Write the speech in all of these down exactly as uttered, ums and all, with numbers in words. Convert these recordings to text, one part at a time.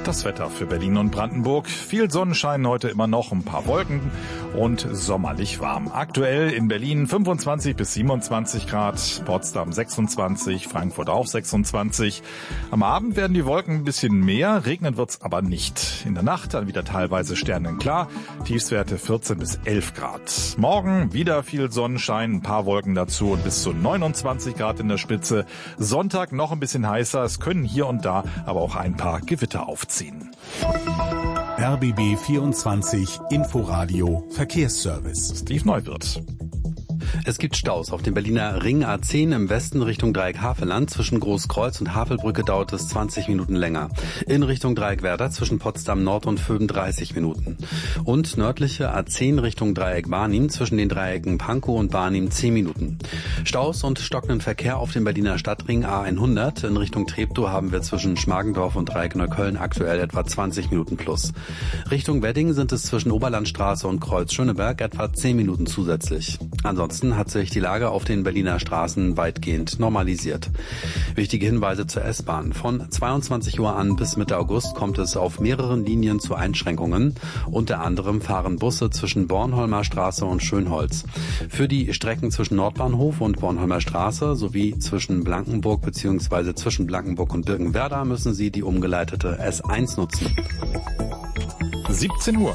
Das Wetter für Berlin und Brandenburg. Viel Sonnenschein heute immer noch, ein paar Wolken und sommerlich warm. Aktuell in Berlin fünfundzwanzig bis siebenundzwanzig Grad, Potsdam sechsundzwanzig, Frankfurt auch sechsundzwanzig. Am Abend werden die Wolken ein bisschen mehr, regnen wird's aber nicht. In der Nacht dann wieder teilweise sternenklar, Tiefstwerte vierzehn bis elf Grad. Morgen wieder viel Sonnenschein, ein paar Wolken dazu und bis zu neunundzwanzig Grad in der Spitze. Sonntag noch ein bisschen heißer, es können hier und da aber auch ein paar Gewitter aufziehen. R B B vierundzwanzig Inforadio Verkehrsservice. Steve Neuwirth. Es gibt Staus auf dem Berliner Ring A zehn im Westen Richtung Dreieck Havelland. Zwischen Großkreuz und Havelbrücke dauert es zwanzig Minuten länger. In Richtung Dreieck Werder zwischen Potsdam Nord und Vöben dreißig Minuten. Und nördliche A zehn Richtung Dreieck Barnim zwischen den Dreiecken Pankow und Barnim zehn Minuten. Staus und stockenden Verkehr auf dem Berliner Stadtring A hundert. In Richtung Treptow haben wir zwischen Schmargendorf und Dreieck Neukölln aktuell etwa zwanzig Minuten plus. Richtung Wedding sind es zwischen Oberlandstraße und Kreuz Schöneberg etwa zehn Minuten zusätzlich. Ansonsten hat sich die Lage auf den Berliner Straßen weitgehend normalisiert. Wichtige Hinweise zur S-Bahn. Von zweiundzwanzig Uhr an bis Mitte August kommt es auf mehreren Linien zu Einschränkungen. Unter anderem fahren Busse zwischen Bornholmer Straße und Schönholz. Für die Strecken zwischen Nordbahnhof und Bornholmer Straße sowie zwischen Blankenburg bzw. zwischen Blankenburg und Birkenwerder müssen Sie die umgeleitete S eins nutzen. siebzehn Uhr.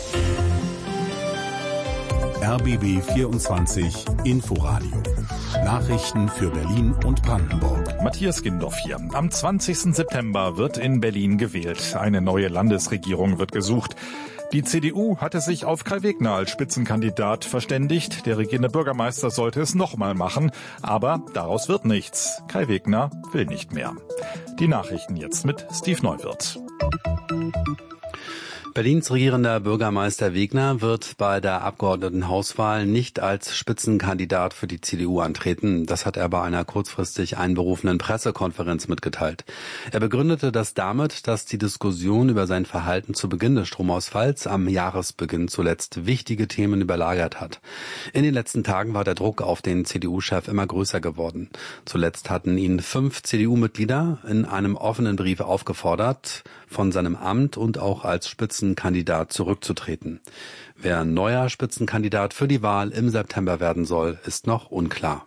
R B B vierundzwanzig Inforadio. Nachrichten für Berlin und Brandenburg. Matthias Gindorf hier. Am zwanzigsten September wird in Berlin gewählt. Eine neue Landesregierung wird gesucht. Die C D U hatte sich auf Kai Wegner als Spitzenkandidat verständigt. Der regierende Bürgermeister sollte es nochmal machen. Aber daraus wird nichts. Kai Wegner will nicht mehr. Die Nachrichten jetzt mit Steve Neuwirth. Berlins regierender Bürgermeister Wegner wird bei der Abgeordnetenhauswahl nicht als Spitzenkandidat für die C D U antreten. Das hat er bei einer kurzfristig einberufenen Pressekonferenz mitgeteilt. Er begründete das damit, dass die Diskussion über sein Verhalten zu Beginn des Stromausfalls am Jahresbeginn zuletzt wichtige Themen überlagert hat. In den letzten Tagen war der Druck auf den C D U-Chef immer größer geworden. Zuletzt hatten ihn fünf C D U-Mitglieder in einem offenen Brief aufgefordert, von seinem Amt und auch als Spitzenkandidat zurückzutreten. Wer neuer Spitzenkandidat für die Wahl im September werden soll, ist noch unklar.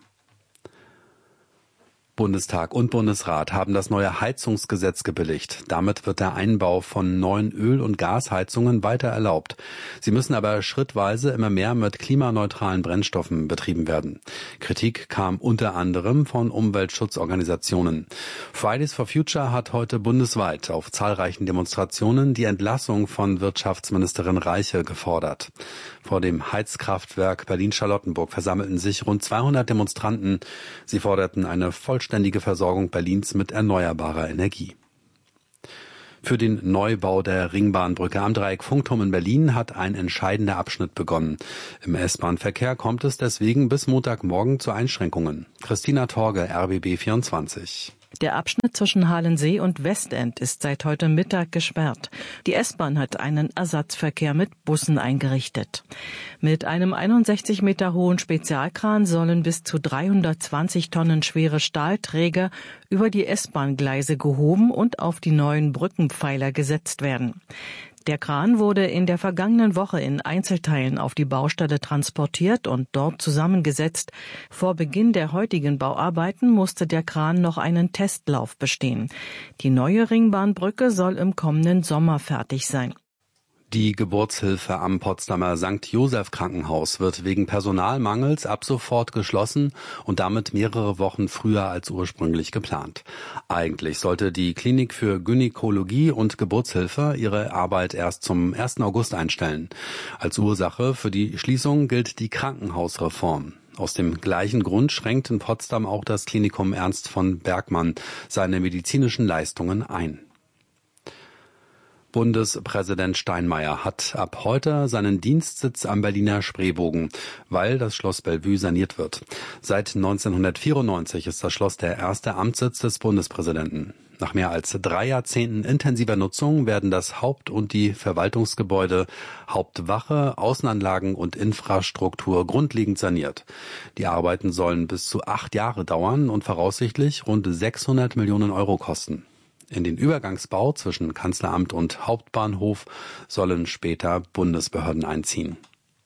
Bundestag und Bundesrat haben das neue Heizungsgesetz gebilligt. Damit wird der Einbau von neuen Öl- und Gasheizungen weiter erlaubt. Sie müssen aber schrittweise immer mehr mit klimaneutralen Brennstoffen betrieben werden. Kritik kam unter anderem von Umweltschutzorganisationen. Fridays for Future hat heute bundesweit auf zahlreichen Demonstrationen die Entlassung von Wirtschaftsministerin Reiche gefordert. Vor dem Heizkraftwerk Berlin-Charlottenburg versammelten sich rund zweihundert Demonstranten. Sie forderten eine vollständige Versorgung Berlins mit erneuerbarer Energie. Für den Neubau der Ringbahnbrücke am Dreieck Funkturm in Berlin hat ein entscheidender Abschnitt begonnen. Im S-Bahn-Verkehr kommt es deswegen bis Montagmorgen zu Einschränkungen. Christina Torge, R B B vierundzwanzig. Der Abschnitt zwischen Halensee und Westend ist seit heute Mittag gesperrt. Die S-Bahn hat einen Ersatzverkehr mit Bussen eingerichtet. Mit einem einundsechzig Meter hohen Spezialkran sollen bis zu dreihundertzwanzig Tonnen schwere Stahlträger über die S-Bahn-Gleise gehoben und auf die neuen Brückenpfeiler gesetzt werden. Der Kran wurde in der vergangenen Woche in Einzelteilen auf die Baustelle transportiert und dort zusammengesetzt. Vor Beginn der heutigen Bauarbeiten musste der Kran noch einen Testlauf bestehen. Die neue Ringbahnbrücke soll im kommenden Sommer fertig sein. Die Geburtshilfe am Potsdamer Sankt Joseph Krankenhaus wird wegen Personalmangels ab sofort geschlossen und damit mehrere Wochen früher als ursprünglich geplant. Eigentlich sollte die Klinik für Gynäkologie und Geburtshilfe ihre Arbeit erst zum ersten August einstellen. Als Ursache für die Schließung gilt die Krankenhausreform. Aus dem gleichen Grund schränkt in Potsdam auch das Klinikum Ernst von Bergmann seine medizinischen Leistungen ein. Bundespräsident Steinmeier hat ab heute seinen Dienstsitz am Berliner Spreebogen, weil das Schloss Bellevue saniert wird. Seit neunzehnhundertvierundneunzig ist das Schloss der erste Amtssitz des Bundespräsidenten. Nach mehr als drei Jahrzehnten intensiver Nutzung werden das Haupt- und die Verwaltungsgebäude, Hauptwache, Außenanlagen und Infrastruktur grundlegend saniert. Die Arbeiten sollen bis zu acht Jahre dauern und voraussichtlich rund sechshundert Millionen Euro kosten. In den Übergangsbau zwischen Kanzleramt und Hauptbahnhof sollen später Bundesbehörden einziehen.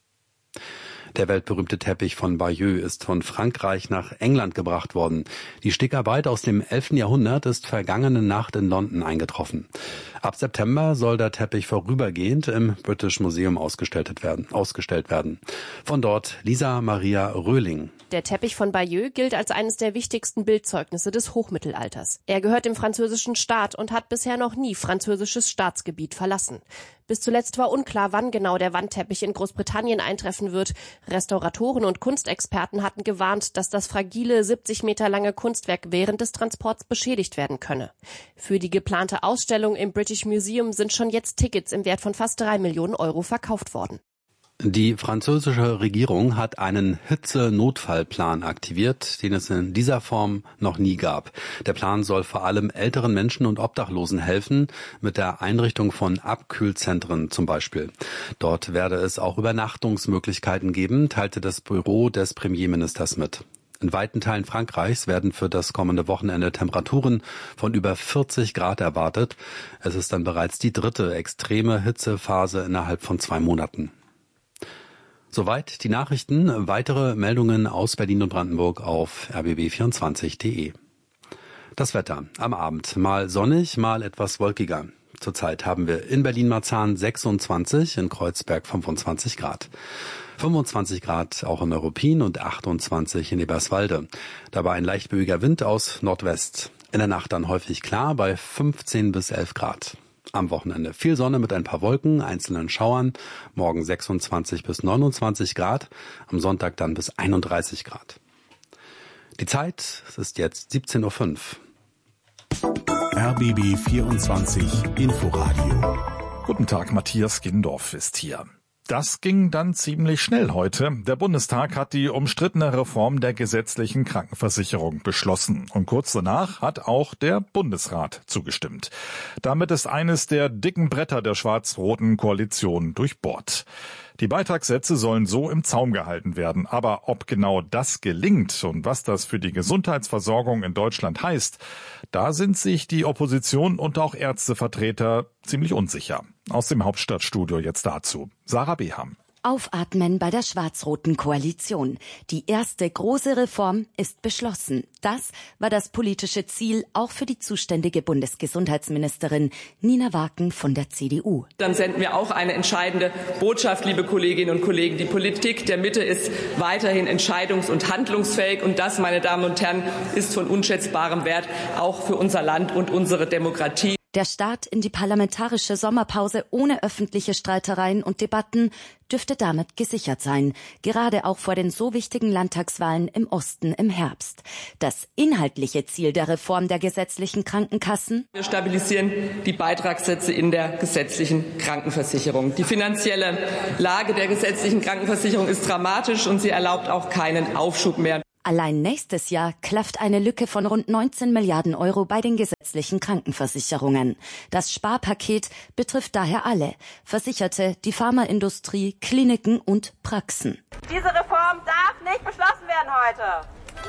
Der weltberühmte Teppich von Bayeux ist von Frankreich nach England gebracht worden. Die Stickarbeit aus dem elften Jahrhundert ist vergangene Nacht in London eingetroffen. Ab September soll der Teppich vorübergehend im British Museum ausgestellt werden. Ausgestellt werden. Von dort Lisa Maria Röhling. Der Teppich von Bayeux gilt als eines der wichtigsten Bildzeugnisse des Hochmittelalters. Er gehört dem französischen Staat und hat bisher noch nie französisches Staatsgebiet verlassen. Bis zuletzt war unklar, wann genau der Wandteppich in Großbritannien eintreffen wird. Restauratoren und Kunstexperten hatten gewarnt, dass das fragile siebzig Meter lange Kunstwerk während des Transports beschädigt werden könne. Für die geplante Ausstellung im British Museum sind schon jetzt Tickets im Wert von fast drei Millionen Euro verkauft worden. Die französische Regierung hat einen Hitze-Notfallplan aktiviert, den es in dieser Form noch nie gab. Der Plan soll vor allem älteren Menschen und Obdachlosen helfen, mit der Einrichtung von Abkühlzentren zum Beispiel. Dort werde es auch Übernachtungsmöglichkeiten geben, teilte das Büro des Premierministers mit. In weiten Teilen Frankreichs werden für das kommende Wochenende Temperaturen von über vierzig Grad erwartet. Es ist dann bereits die dritte extreme Hitzephase innerhalb von zwei Monaten. Soweit die Nachrichten. Weitere Meldungen aus Berlin und Brandenburg auf r b b vierundzwanzig punkt de. Das Wetter. Am Abend mal sonnig, mal etwas wolkiger. Zurzeit haben wir in Berlin-Marzahn sechsundzwanzig, in Kreuzberg fünfundzwanzig Grad. fünfundzwanzig Grad auch in Neuruppin und achtundzwanzig in Eberswalde. Dabei ein leicht böiger Wind aus Nordwest. In der Nacht dann häufig klar bei fünfzehn bis elf Grad. Am Wochenende viel Sonne mit ein paar Wolken, einzelnen Schauern. Morgen sechsundzwanzig bis neunundzwanzig Grad. Am Sonntag dann bis einunddreißig Grad. Die Zeit, es ist jetzt siebzehn Uhr fünf. R B B vierundzwanzig Inforadio. Guten Tag, Matthias Gindorf ist hier. Das ging dann ziemlich schnell heute. Der Bundestag hat die umstrittene Reform der gesetzlichen Krankenversicherung beschlossen. Und kurz danach hat auch der Bundesrat zugestimmt. Damit ist eines der dicken Bretter der schwarz-roten Koalition durchbohrt. Die Beitragssätze sollen so im Zaum gehalten werden. Aber ob genau das gelingt und was das für die Gesundheitsversorgung in Deutschland heißt, da sind sich die Opposition und auch Ärztevertreter ziemlich unsicher. Aus dem Hauptstadtstudio jetzt dazu. Sarah Beham. Aufatmen bei der schwarz-roten Koalition. Die erste große Reform ist beschlossen. Das war das politische Ziel auch für die zuständige Bundesgesundheitsministerin Nina Waken von der C D U. Dann senden wir auch eine entscheidende Botschaft, liebe Kolleginnen und Kollegen. Die Politik der Mitte ist weiterhin entscheidungs- und handlungsfähig. Und das, meine Damen und Herren, ist von unschätzbarem Wert, auch für unser Land und unsere Demokratie. Der Start in die parlamentarische Sommerpause ohne öffentliche Streitereien und Debatten dürfte damit gesichert sein, gerade auch vor den so wichtigen Landtagswahlen im Osten im Herbst. Das inhaltliche Ziel der Reform der gesetzlichen Krankenkassen? Wir stabilisieren die Beitragssätze in der gesetzlichen Krankenversicherung. Die finanzielle Lage der gesetzlichen Krankenversicherung ist dramatisch und sie erlaubt auch keinen Aufschub mehr. Allein nächstes Jahr klafft eine Lücke von rund neunzehn Milliarden Euro bei den gesetzlichen Krankenversicherungen. Das Sparpaket betrifft daher alle: Versicherte, die Pharmaindustrie, Kliniken und Praxen. Diese Reform darf nicht beschlossen werden heute.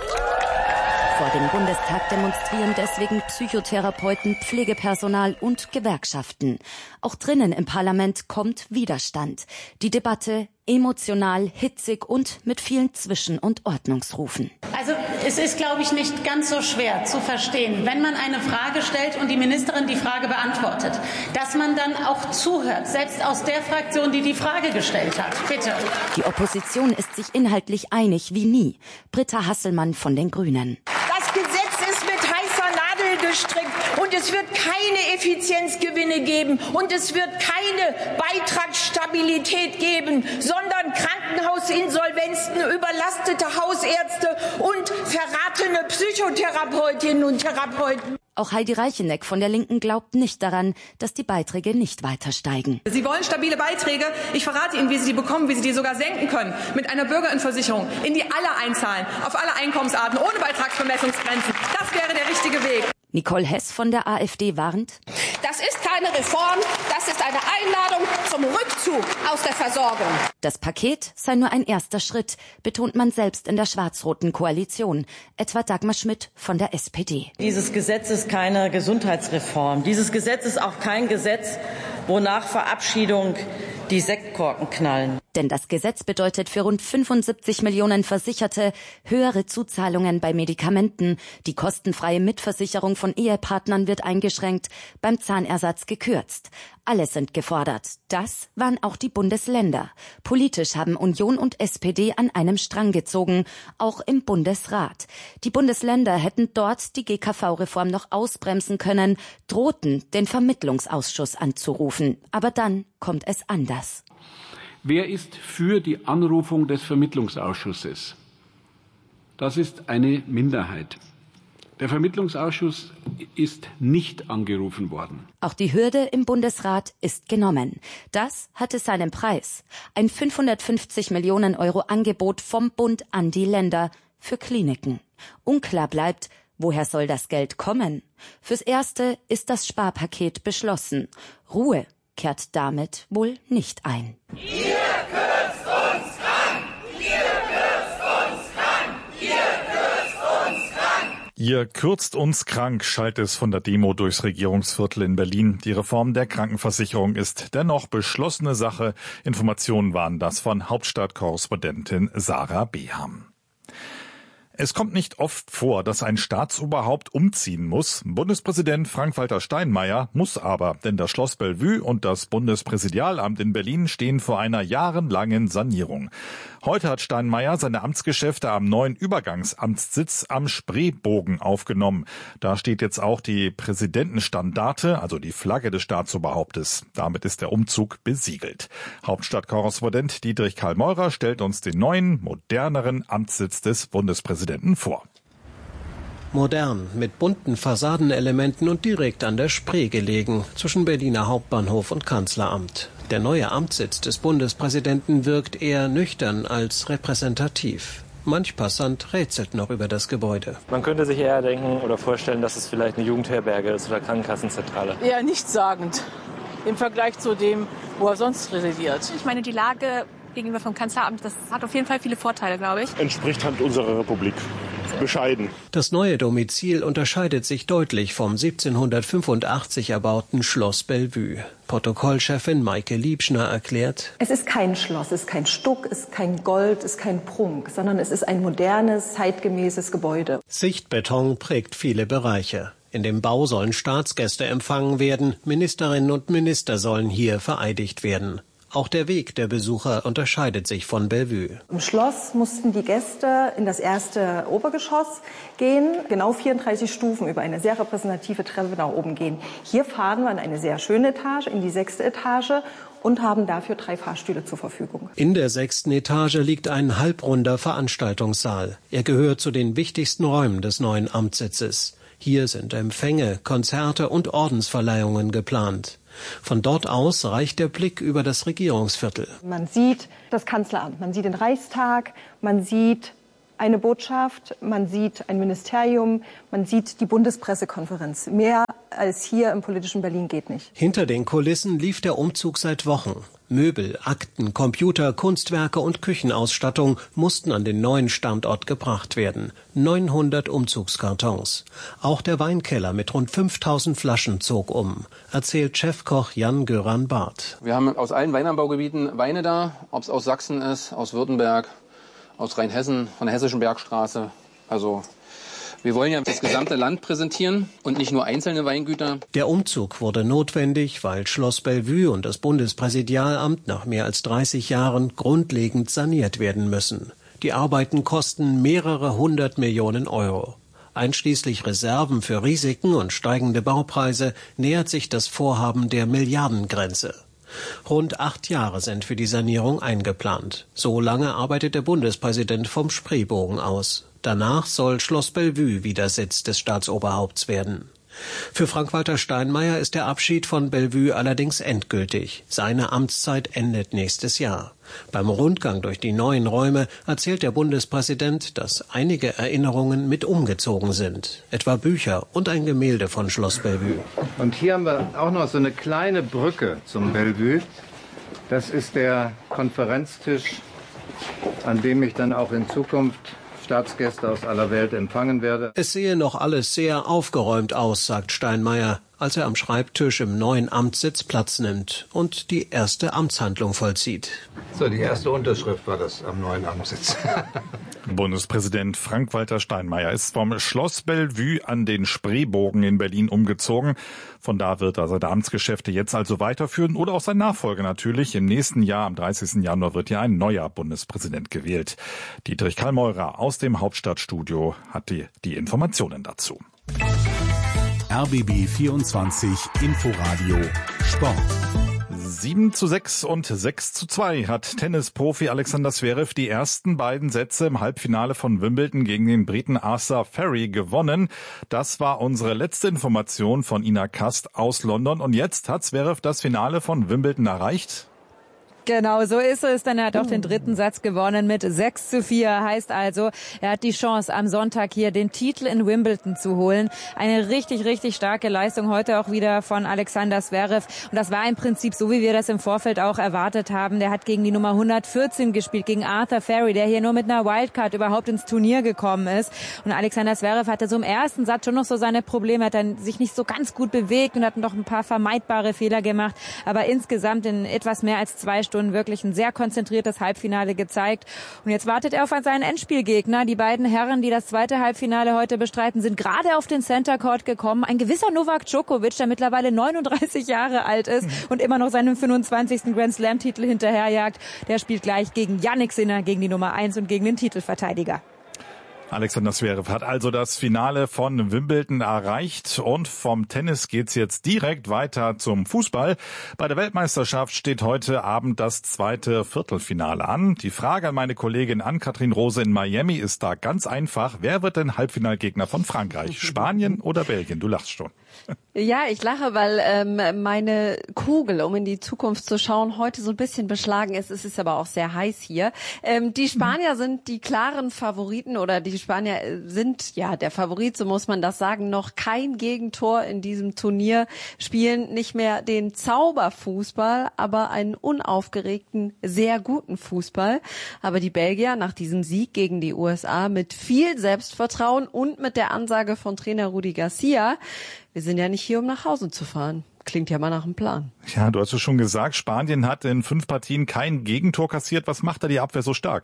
Vor dem Bundestag demonstrieren deswegen Psychotherapeuten, Pflegepersonal und Gewerkschaften. Auch drinnen im Parlament kommt Widerstand. Die Debatte emotional, hitzig und mit vielen Zwischen- und Ordnungsrufen. Also es ist, glaube ich, nicht ganz so schwer zu verstehen, wenn man eine Frage stellt und die Ministerin die Frage beantwortet, dass man dann auch zuhört, selbst aus der Fraktion, die die Frage gestellt hat. Bitte. Die Opposition ist sich inhaltlich einig wie nie. Britta Hasselmann von den Grünen. Das Gesetz ist mit heißer Nadel gestrickt und es wird keine Effizienzgewinne geben und es wird keine Beitragsstabilität geben, sondern Krankenhausinsolvenzen, überlastete Hausärzte und verratene Psychotherapeutinnen und Therapeuten. Auch Heidi Reicheneck von der Linken glaubt nicht daran, dass die Beiträge nicht weiter steigen. Sie wollen stabile Beiträge. Ich verrate Ihnen, wie Sie die bekommen, wie Sie die sogar senken können. Mit einer Bürgerinversicherung, in die alle einzahlen, auf alle Einkommensarten, ohne Beitragsbemessungsgrenzen. Das wäre der richtige Weg. Nicole Hess von der AfD warnt: Das ist keine Reform, das ist eine Einladung zum Rückzug aus der Versorgung. Das Paket sei nur ein erster Schritt, betont man selbst in der schwarz-roten Koalition, etwa Dagmar Schmidt von der S P D. Dieses Gesetz ist keine Gesundheitsreform. Dieses Gesetz ist auch kein Gesetz, wo nach Verabschiedung die Sektkorken knallen. Denn das Gesetz bedeutet für rund fünfundsiebzig Millionen Versicherte höhere Zuzahlungen bei Medikamenten. Die kostenfreie Mitversicherung von Ehepartnern wird eingeschränkt, beim Zahnersatz gekürzt. Alle sind gefordert. Das waren auch die Bundesländer. Politisch haben Union und S P D an einem Strang gezogen, auch im Bundesrat. Die Bundesländer hätten dort die G K V-Reform noch ausbremsen können, drohten, den Vermittlungsausschuss anzurufen. Aber dann kommt es anders. Wer ist für die Anrufung des Vermittlungsausschusses? Das ist eine Minderheit. Der Vermittlungsausschuss ist nicht angerufen worden. Auch die Hürde im Bundesrat ist genommen. Das hatte seinen Preis. Ein fünfhundertfünfzig Millionen Euro Angebot vom Bund an die Länder für Kliniken. Unklar bleibt, woher soll das Geld kommen? Fürs Erste ist das Sparpaket beschlossen. Ruhe kehrt damit wohl nicht ein. Ihr kürzt uns krank! Ihr kürzt uns krank! Ihr kürzt uns krank! Ihr kürzt uns krank, schallt es von der Demo durchs Regierungsviertel in Berlin. Die Reform der Krankenversicherung ist dennoch beschlossene Sache. Informationen waren das von Hauptstadtkorrespondentin Sarah Beham. Es kommt nicht oft vor, dass ein Staatsoberhaupt umziehen muss. Bundespräsident Frank-Walter Steinmeier muss aber, denn das Schloss Bellevue und das Bundespräsidialamt in Berlin stehen vor einer jahrelangen Sanierung. Heute hat Steinmeier seine Amtsgeschäfte am neuen Übergangsamtssitz am Spreebogen aufgenommen. Da steht jetzt auch die Präsidentenstandarte, also die Flagge des Staatsoberhauptes. Damit ist der Umzug besiegelt. Hauptstadtkorrespondent Dietrich Karl Meurer stellt uns den neuen, moderneren Amtssitz des Bundespräsidenten vor. Modern, mit bunten Fassadenelementen und direkt an der Spree gelegen, zwischen Berliner Hauptbahnhof und Kanzleramt. Der neue Amtssitz des Bundespräsidenten wirkt eher nüchtern als repräsentativ. Manch Passant rätselt noch über das Gebäude. Man könnte sich eher denken oder vorstellen, dass es vielleicht eine Jugendherberge ist oder Krankenkassenzentrale. Eher nichtssagend im Vergleich zu dem, wo er sonst residiert. Ich meine, die Lage gegenüber vom Kanzleramt, das hat auf jeden Fall viele Vorteile, glaube ich. Entspricht halt unserer Republik. Bescheiden. Das neue Domizil unterscheidet sich deutlich vom siebzehnhundertfünfundachtzig erbauten Schloss Bellevue. Protokollchefin Maike Liebschner erklärt: Es ist kein Schloss, es ist kein Stuck, es ist kein Gold, es ist kein Prunk, sondern es ist ein modernes, zeitgemäßes Gebäude. Sichtbeton prägt viele Bereiche. In dem Bau sollen Staatsgäste empfangen werden, Ministerinnen und Minister sollen hier vereidigt werden. Auch der Weg der Besucher unterscheidet sich von Bellevue. Im Schloss mussten die Gäste in das erste Obergeschoss gehen, genau vierunddreißig Stufen über eine sehr repräsentative Treppe nach oben gehen. Hier fahren wir in eine sehr schöne Etage, in die sechste Etage und haben dafür drei Fahrstühle zur Verfügung. In der sechsten Etage liegt ein halbrunder Veranstaltungssaal. Er gehört zu den wichtigsten Räumen des neuen Amtssitzes. Hier sind Empfänge, Konzerte und Ordensverleihungen geplant. Von dort aus reicht der Blick über das Regierungsviertel. Man sieht das Kanzleramt, man sieht den Reichstag, man sieht eine Botschaft, man sieht ein Ministerium, man sieht die Bundespressekonferenz. Mehr als hier im politischen Berlin geht nicht. Hinter den Kulissen lief der Umzug seit Wochen. Möbel, Akten, Computer, Kunstwerke und Küchenausstattung mussten an den neuen Standort gebracht werden. neunhundert Umzugskartons. Auch der Weinkeller mit rund fünftausend Flaschen zog um, erzählt Chefkoch Jan-Göran Barth. Wir haben aus allen Weinanbaugebieten Weine da, ob es aus Sachsen ist, aus Württemberg, aus Rheinhessen, von der Hessischen Bergstraße. Also wir wollen ja das gesamte Land präsentieren und nicht nur einzelne Weingüter. Der Umzug wurde notwendig, weil Schloss Bellevue und das Bundespräsidialamt nach mehr als dreißig Jahren grundlegend saniert werden müssen. Die Arbeiten kosten mehrere hundert Millionen Euro. Einschließlich Reserven für Risiken und steigende Baupreise nähert sich das Vorhaben der Milliardengrenze. Rund acht Jahre sind für die Sanierung eingeplant. So lange arbeitet der Bundespräsident vom Spreebogen aus. Danach soll Schloss Bellevue wieder Sitz des Staatsoberhaupts werden. Für Frank-Walter Steinmeier ist der Abschied von Bellevue allerdings endgültig. Seine Amtszeit endet nächstes Jahr. Beim Rundgang durch die neuen Räume erzählt der Bundespräsident, dass einige Erinnerungen mit umgezogen sind. Etwa Bücher und ein Gemälde von Schloss Bellevue. Und hier haben wir auch noch so eine kleine Brücke zum Bellevue. Das ist der Konferenztisch, an dem ich dann auch in Zukunft Staatsgäste aus aller Welt empfangen werde. Es sehe noch alles sehr aufgeräumt aus, sagt Steinmeier, als er am Schreibtisch im neuen Amtssitz Platz nimmt und die erste Amtshandlung vollzieht. So, die erste Unterschrift war das am neuen Amtssitz. Bundespräsident Frank-Walter Steinmeier ist vom Schloss Bellevue an den Spreebogen in Berlin umgezogen. Von da wird er seine Amtsgeschäfte jetzt also weiterführen oder auch sein Nachfolger natürlich. Im nächsten Jahr, am dreißigsten Januar, wird ja ein neuer Bundespräsident gewählt. Dietrich Kallmeurer aus dem Hauptstadtstudio hat die, die Informationen dazu. R B B vierundzwanzig Inforadio Sport. sieben zu sechs und sechs zu zwei hat Tennisprofi Alexander Zverev die ersten beiden Sätze im Halbfinale von Wimbledon gegen den Briten Arthur Ferry gewonnen. Das war unsere letzte Information von Ina Kast aus London. Und jetzt hat Zverev das Finale von Wimbledon erreicht. Genau, so ist es, denn er hat auch den dritten Satz gewonnen mit sechs zu vier. Heißt also, er hat die Chance, am Sonntag hier den Titel in Wimbledon zu holen. Eine richtig, richtig starke Leistung heute auch wieder von Alexander Zverev. Und das war im Prinzip so, wie wir das im Vorfeld auch erwartet haben. Der hat gegen die Nummer hundertvierzehn gespielt, gegen Arthur Ferry, der hier nur mit einer Wildcard überhaupt ins Turnier gekommen ist. Und Alexander Zverev hatte so im ersten Satz schon noch so seine Probleme, hat dann sich nicht so ganz gut bewegt und hat noch ein paar vermeidbare Fehler gemacht. Aber insgesamt in etwas mehr als zwei Stunden wirklich ein sehr konzentriertes Halbfinale gezeigt. Und jetzt wartet er auf seinen Endspielgegner. Die beiden Herren, die das zweite Halbfinale heute bestreiten, sind gerade auf den Center Court gekommen. Ein gewisser Novak Djokovic, der mittlerweile neununddreißig Jahre alt ist und immer noch seinem fünfundzwanzigsten Grand Slam Titel hinterherjagt. Der spielt gleich gegen Jannik Sinner, gegen die Nummer eins und gegen den Titelverteidiger. Alexander Zverev hat also das Finale von Wimbledon erreicht und vom Tennis geht's jetzt direkt weiter zum Fußball. Bei der Weltmeisterschaft steht heute Abend das zweite Viertelfinale an. Die Frage an meine Kollegin Ann-Kathrin Rose in Miami ist da ganz einfach. Wer wird denn Halbfinalgegner von Frankreich? Spanien oder Belgien? Du lachst schon. Ja, ich lache, weil ähm, meine Kugel, um in die Zukunft zu schauen, heute so ein bisschen beschlagen ist. Es ist aber auch sehr heiß hier. Ähm, die Spanier sind die klaren Favoriten oder die Spanier sind ja der Favorit, so muss man das sagen. Noch kein Gegentor in diesem Turnier, spielen nicht mehr den Zauberfußball, aber einen unaufgeregten, sehr guten Fußball. Aber die Belgier nach diesem Sieg gegen die U S A mit viel Selbstvertrauen und mit der Ansage von Trainer Rudi Garcia, wir sind ja nicht hier, um nach Hause zu fahren. Klingt ja mal nach einem Plan. Ja, du hast es schon gesagt, Spanien hat in fünf Partien kein Gegentor kassiert. Was macht da die Abwehr so stark?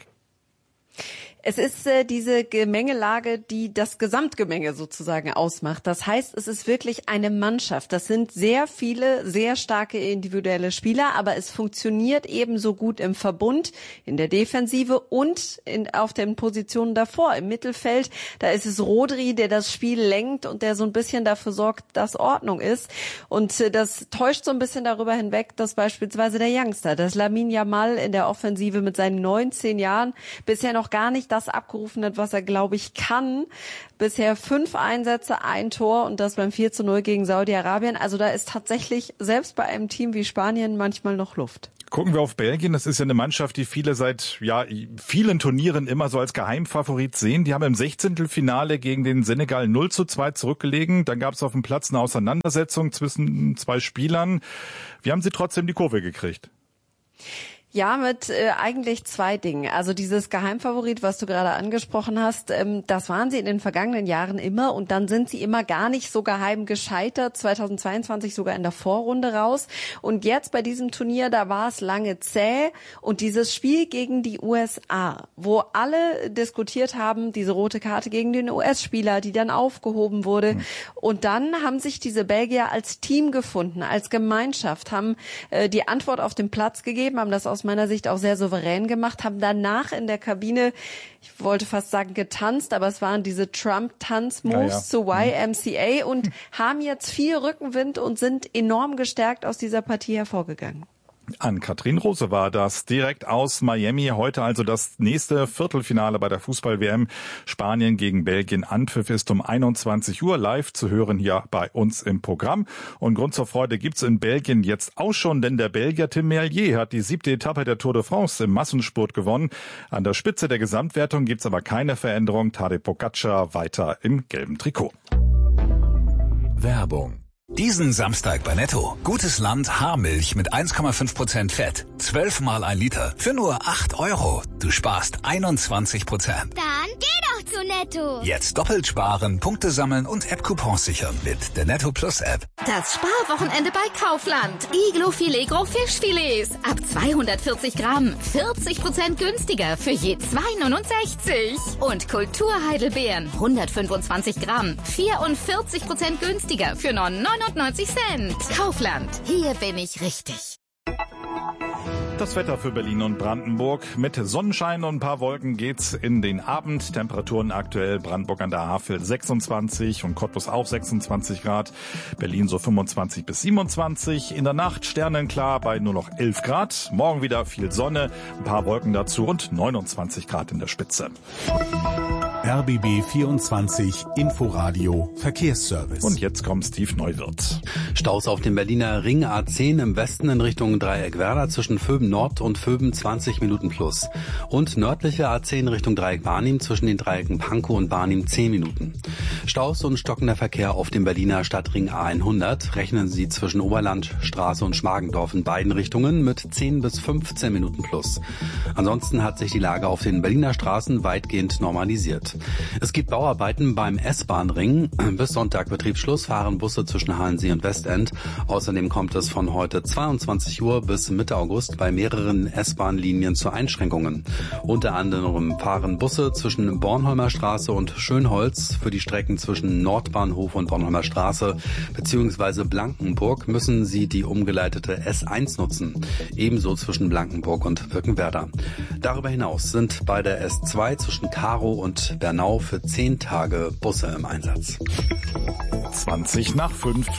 Es ist äh, diese Gemengelage, die das Gesamtgemenge sozusagen ausmacht. Das heißt, es ist wirklich eine Mannschaft. Das sind sehr viele, sehr starke individuelle Spieler, aber es funktioniert ebenso gut im Verbund, in der Defensive und in, auf den Positionen davor. Im Mittelfeld, da ist es Rodri, der das Spiel lenkt und der so ein bisschen dafür sorgt, dass Ordnung ist. Und äh, das täuscht so ein bisschen darüber hinweg, dass beispielsweise der Youngster, das Lamine Yamal in der Offensive mit seinen neunzehn Jahren bisher noch gar nicht das abgerufen hat, was er, glaube ich, kann. Bisher fünf Einsätze, ein Tor und das beim vier zu null gegen Saudi-Arabien. Also da ist tatsächlich selbst bei einem Team wie Spanien manchmal noch Luft. Gucken wir auf Belgien. Das ist ja eine Mannschaft, die viele seit ja vielen Turnieren immer so als Geheimfavorit sehen. Die haben im Sechzehntelfinale gegen den Senegal null zu zwei zurückgelegen. Dann gab es auf dem Platz eine Auseinandersetzung zwischen zwei Spielern. Wie haben sie trotzdem die Kurve gekriegt? Ja, mit äh, eigentlich zwei Dingen. Also dieses Geheimfavorit, was du gerade angesprochen hast, ähm, das waren sie in den vergangenen Jahren immer und dann sind sie immer gar nicht so geheim gescheitert. zweitausendzweiundzwanzig sogar in der Vorrunde raus. Und jetzt bei diesem Turnier, da war es lange zäh und dieses Spiel gegen die U S A, wo alle diskutiert haben, diese rote Karte gegen den U S-Spieler, die dann aufgehoben wurde. Mhm. Und dann haben sich diese Belgier als Team gefunden, als Gemeinschaft, haben äh, die Antwort auf den Platz gegeben, haben das aus meiner Sicht auch sehr souverän gemacht, haben danach in der Kabine, ich wollte fast sagen getanzt, aber es waren diese Trump-Tanz-Moves ja, ja. zu Y M C A und haben jetzt viel Rückenwind und sind enorm gestärkt aus dieser Partie hervorgegangen. Ann-Kathrin Rose war das direkt aus Miami. Heute also das nächste Viertelfinale bei der Fußball-W M. Spanien gegen Belgien. Anpfiff ist um einundzwanzig Uhr live zu hören hier bei uns im Programm. Und Grund zur Freude gibt's in Belgien jetzt auch schon, denn der Belgier Tim Merlier hat die siebte Etappe der Tour de France im Massenspurt gewonnen. An der Spitze der Gesamtwertung gibt's aber keine Veränderung. Tadej Pogačar weiter im gelben Trikot. Werbung. Diesen Samstag bei Netto. Gutes Land Haarmilch mit eins Komma fünf Prozent Fett. Zwölfmal ein Liter. Für nur acht Euro. Du sparst einundzwanzig Prozent. Dann geh doch zu Netto. Jetzt doppelt sparen, Punkte sammeln und App-Coupons sichern mit der Netto Plus App. Das Sparwochenende bei Kaufland. Iglo Filet Gros Fischfilets. Ab zweihundertvierzig Gramm. vierzig Prozent günstiger für je zwei neunundsechzig. Und Kulturheidelbeeren. hundertfünfundzwanzig Gramm. vierundvierzig Prozent günstiger für neunundneunzig Cent. Kaufland. Hier bin ich richtig. Das Wetter für Berlin und Brandenburg. Mit Sonnenschein und ein paar Wolken geht's in den Abend. Temperaturen aktuell Brandenburg an der Havel sechsundzwanzig und Cottbus auch sechsundzwanzig Grad. Berlin so fünfundzwanzig bis siebenundzwanzig. In der Nacht sternenklar bei nur noch elf Grad. Morgen wieder viel Sonne, ein paar Wolken dazu und neunundzwanzig Grad in der Spitze. R B B vierundzwanzig Inforadio Verkehrsservice. Und jetzt kommt Steve Neuwirth. Staus auf dem Berliner Ring A zehn im Westen in Richtung Dreieck-Werder zwischen Vöben Nord und Vöben zwanzig Minuten plus. Und nördliche A zehn Richtung Dreieck-Barnim zwischen den Dreiecken Pankow und Barnim zehn Minuten. Staus und stockender Verkehr auf dem Berliner Stadtring A hundert rechnen Sie zwischen Oberlandstraße und Schmargendorf in beiden Richtungen mit zehn bis fünfzehn Minuten plus. Ansonsten hat sich die Lage auf den Berliner Straßen weitgehend normalisiert. Es gibt Bauarbeiten beim S-Bahn-Ring. Bis Sonntag Betriebsschluss fahren Busse zwischen Halensee und Westend. Außerdem kommt es von heute zweiundzwanzig Uhr bis Mitte August bei mehreren S-Bahn-Linien zu Einschränkungen. Unter anderem fahren Busse zwischen Bornholmer Straße und Schönholz. Für die Strecken zwischen Nordbahnhof und Bornholmer Straße bzw. Blankenburg müssen sie die umgeleitete S eins nutzen. Ebenso zwischen Blankenburg und Birkenwerder. Darüber hinaus sind bei der S zwei zwischen Karow und Bernau für zehn Tage Busse im Einsatz. zwanzig nach fünf.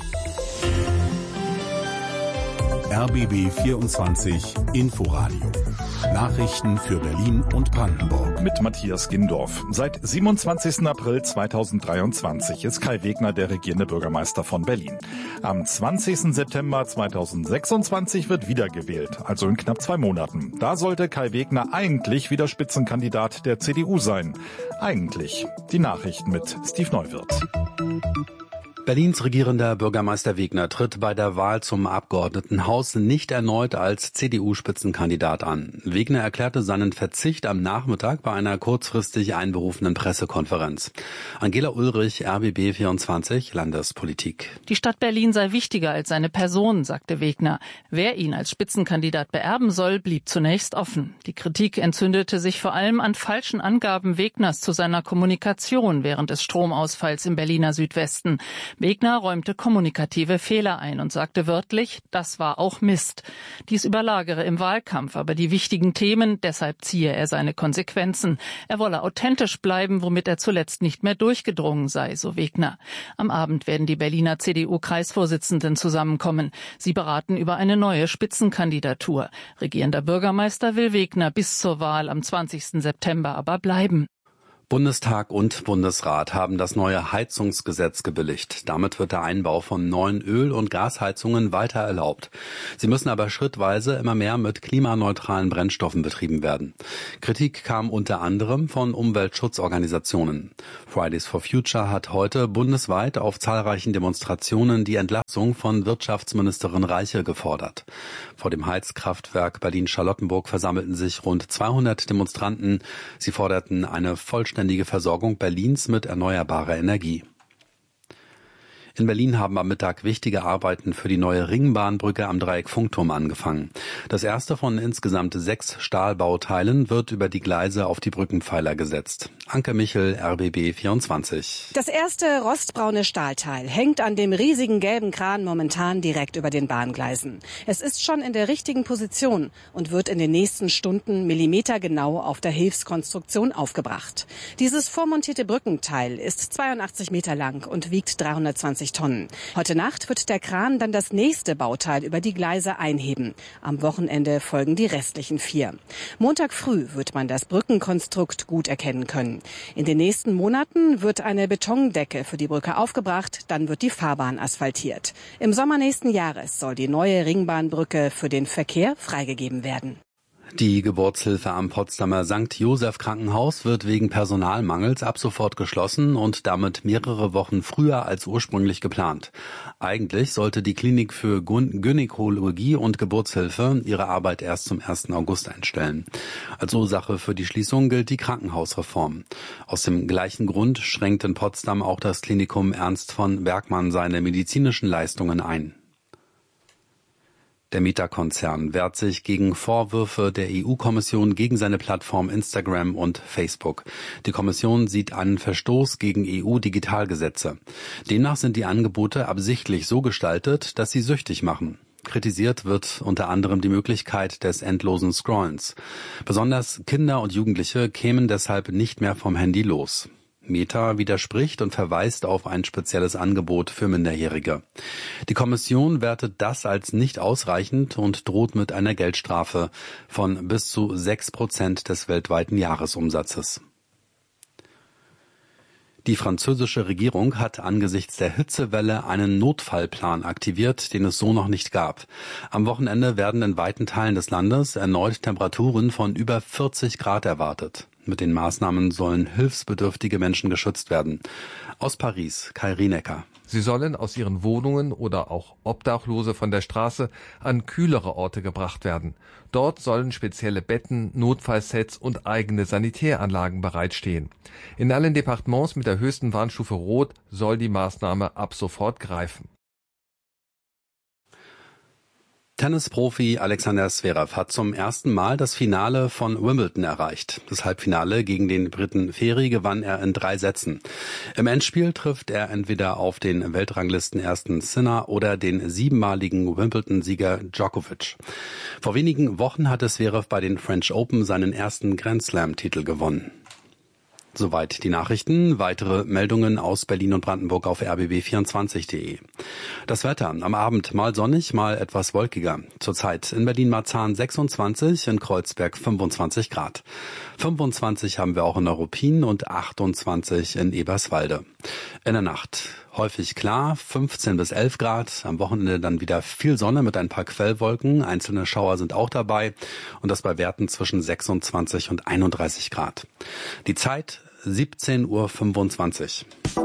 R B B vierundzwanzig Inforadio. Nachrichten für Berlin und Brandenburg. Mit Matthias Gindorf. Seit siebenundzwanzigsten April zweitausenddreiundzwanzig ist Kai Wegner der regierende Bürgermeister von Berlin. Am zwanzigsten September zweitausendsechsundzwanzig wird wiedergewählt, also in knapp zwei Monaten. Da sollte Kai Wegner eigentlich wieder Spitzenkandidat der C D U sein. Eigentlich. Die Nachrichten mit Steve Neuwirth. Berlins regierender Bürgermeister Wegner tritt bei der Wahl zum Abgeordnetenhaus nicht erneut als C D U-Spitzenkandidat an. Wegner erklärte seinen Verzicht am Nachmittag bei einer kurzfristig einberufenen Pressekonferenz. Angela Ulrich, R B B vierundzwanzig, Landespolitik. Die Stadt Berlin sei wichtiger als seine Person, sagte Wegner. Wer ihn als Spitzenkandidat beerben soll, blieb zunächst offen. Die Kritik entzündete sich vor allem an falschen Angaben Wegners zu seiner Kommunikation während des Stromausfalls im Berliner Südwesten. Wegner räumte kommunikative Fehler ein und sagte wörtlich, das war auch Mist. Dies überlagere im Wahlkampf aber die wichtigen Themen, deshalb ziehe er seine Konsequenzen. Er wolle authentisch bleiben, womit er zuletzt nicht mehr durchgedrungen sei, so Wegner. Am Abend werden die Berliner C D U-Kreisvorsitzenden zusammenkommen. Sie beraten über eine neue Spitzenkandidatur. Regierender Bürgermeister will Wegner bis zur Wahl am zwanzigsten September aber bleiben. Bundestag und Bundesrat haben das neue Heizungsgesetz gebilligt. Damit wird der Einbau von neuen Öl- und Gasheizungen weiter erlaubt. Sie müssen aber schrittweise immer mehr mit klimaneutralen Brennstoffen betrieben werden. Kritik kam unter anderem von Umweltschutzorganisationen. Fridays for Future hat heute bundesweit auf zahlreichen Demonstrationen die Entlassung von Wirtschaftsministerin Reiche gefordert. Vor dem Heizkraftwerk Berlin-Charlottenburg versammelten sich rund zweihundert Demonstranten. Sie forderten eine vollständige Versorgung Berlins mit erneuerbarer Energie. In Berlin haben am Mittag wichtige Arbeiten für die neue Ringbahnbrücke am Dreieck-Funkturm angefangen. Das erste von insgesamt sechs Stahlbauteilen wird über die Gleise auf die Brückenpfeiler gesetzt. Anke Michel, R B B vierundzwanzig. Das erste rostbraune Stahlteil hängt an dem riesigen gelben Kran momentan direkt über den Bahngleisen. Es ist schon in der richtigen Position und wird in den nächsten Stunden millimetergenau auf der Hilfskonstruktion aufgebracht. Dieses vormontierte Brückenteil ist zweiundachtzig Meter lang und wiegt dreihundertzwanzig fünfundvierzig Tonnen. Heute Nacht wird der Kran dann das nächste Bauteil über die Gleise einheben. Am Wochenende folgen die restlichen vier. Montag früh wird man das Brückenkonstrukt gut erkennen können. In den nächsten Monaten wird eine Betondecke für die Brücke aufgebracht, dann wird die Fahrbahn asphaltiert. Im Sommer nächsten Jahres soll die neue Ringbahnbrücke für den Verkehr freigegeben werden. Die Geburtshilfe am Potsdamer Sankt Joseph Krankenhaus wird wegen Personalmangels ab sofort geschlossen und damit mehrere Wochen früher als ursprünglich geplant. Eigentlich sollte die Klinik für Gynäkologie und Geburtshilfe ihre Arbeit erst zum ersten August einstellen. Als Ursache für die Schließung gilt die Krankenhausreform. Aus dem gleichen Grund schränkt in Potsdam auch das Klinikum Ernst von Bergmann seine medizinischen Leistungen ein. Der Meta-Konzern wehrt sich gegen Vorwürfe der E U-Kommission gegen seine Plattform Instagram und Facebook. Die Kommission sieht einen Verstoß gegen E U-Digitalgesetze. Demnach sind die Angebote absichtlich so gestaltet, dass sie süchtig machen. Kritisiert wird unter anderem die Möglichkeit des endlosen Scrollens. Besonders Kinder und Jugendliche kämen deshalb nicht mehr vom Handy los. Meta widerspricht und verweist auf ein spezielles Angebot für Minderjährige. Die Kommission wertet das als nicht ausreichend und droht mit einer Geldstrafe von bis zu sechs Prozent des weltweiten Jahresumsatzes. Die französische Regierung hat angesichts der Hitzewelle einen Notfallplan aktiviert, den es so noch nicht gab. Am Wochenende werden in weiten Teilen des Landes erneut Temperaturen von über vierzig Grad erwartet. Mit den Maßnahmen sollen hilfsbedürftige Menschen geschützt werden. Aus Paris, Kai Rienecker. Sie sollen aus ihren Wohnungen oder auch Obdachlose von der Straße an kühlere Orte gebracht werden. Dort sollen spezielle Betten, Notfallsets und eigene Sanitäranlagen bereitstehen. In allen Departements mit der höchsten Warnstufe Rot soll die Maßnahme ab sofort greifen. Tennisprofi Alexander Zverev hat zum ersten Mal das Finale von Wimbledon erreicht. Das Halbfinale gegen den Briten Ferry gewann er in drei Sätzen. Im Endspiel trifft er entweder auf den Weltranglistenersten Sinner oder den siebenmaligen Wimbledon-Sieger Djokovic. Vor wenigen Wochen hatte Zverev bei den French Open seinen ersten Grand Slam-Titel gewonnen. Soweit die Nachrichten. Weitere Meldungen aus Berlin und Brandenburg auf r b b vierundzwanzig punkt de. Das Wetter am Abend mal sonnig, mal etwas wolkiger. Zurzeit in Berlin-Marzahn sechsundzwanzig, in Kreuzberg fünfundzwanzig Grad. fünfundzwanzig haben wir auch in Neuruppin und achtundzwanzig in Eberswalde. In der Nacht häufig klar, fünfzehn bis elf Grad. Am Wochenende dann wieder viel Sonne mit ein paar Quellwolken. Einzelne Schauer sind auch dabei. Und das bei Werten zwischen sechsundzwanzig und einunddreißig Grad. Die Zeit siebzehn Uhr fünfundzwanzig.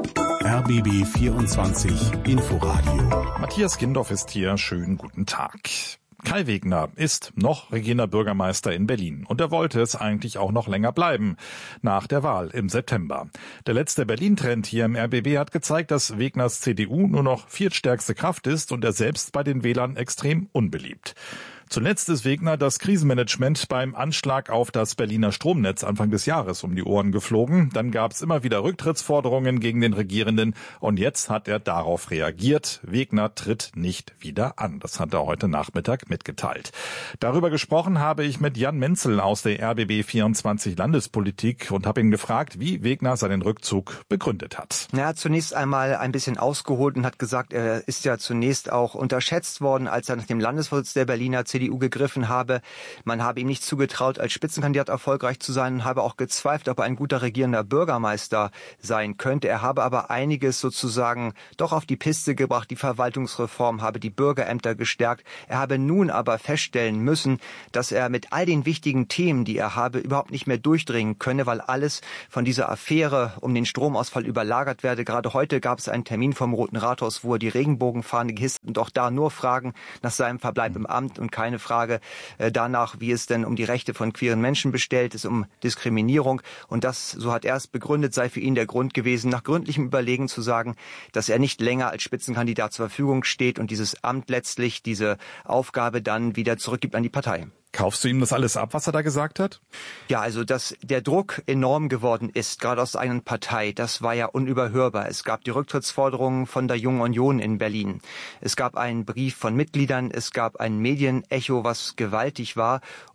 R B B vierundzwanzig Inforadio. Matthias Gindorf ist hier. Schönen guten Tag. Kai Wegner ist noch regierender Bürgermeister in Berlin und er wollte es eigentlich auch noch länger bleiben, nach der Wahl im September. Der letzte Berlin-Trend hier im R B B hat gezeigt, dass Wegners C D U nur noch viertstärkste Kraft ist und er selbst bei den Wählern extrem unbeliebt. Zuletzt ist Wegner das Krisenmanagement beim Anschlag auf das Berliner Stromnetz Anfang des Jahres um die Ohren geflogen. Dann gab es immer wieder Rücktrittsforderungen gegen den Regierenden und jetzt hat er darauf reagiert. Wegner tritt nicht wieder an. Das hat er heute Nachmittag mitgeteilt. Darüber gesprochen habe ich mit Jan Menzel aus der R B B vierundzwanzig Landespolitik und habe ihn gefragt, wie Wegner seinen Rückzug begründet hat. Er hat zunächst einmal ein bisschen ausgeholt und hat gesagt, er ist ja zunächst auch unterschätzt worden, als er nach dem Landesvorsitz der Berliner C D U gegriffen habe. Man habe ihm nicht zugetraut, als Spitzenkandidat erfolgreich zu sein und habe auch gezweifelt, ob er ein guter regierender Bürgermeister sein könnte. Er habe aber einiges sozusagen doch auf die Piste gebracht. Die Verwaltungsreform habe die Bürgerämter gestärkt. Er habe nun aber feststellen müssen, dass er mit all den wichtigen Themen, die er habe, überhaupt nicht mehr durchdringen könne, weil alles von dieser Affäre um den Stromausfall überlagert werde. Gerade heute gab es einen Termin vom Roten Rathaus, wo er die Regenbogenfahne gehisst und auch da nur Fragen nach seinem Verbleib im Amt und keine Frage äh, danach, wie es denn um die Rechte von queeren Menschen bestellt ist, um Diskriminierung. Und das, so hat er es begründet, sei für ihn der Grund gewesen, nach gründlichem Überlegen zu sagen, dass er nicht länger als Spitzenkandidat zur Verfügung steht und dieses Amt letztlich, diese Aufgabe dann wieder zurückgibt an die Partei. Kaufst du ihm das alles ab, was er da gesagt hat? Ja, also dass der Druck enorm geworden ist, gerade aus der eigenen Partei, das war ja unüberhörbar. Es gab die Rücktrittsforderungen von der Jungen Union in Berlin. Es gab einen Brief von Mitgliedern, es gab ein Medienecho, was gewaltig war.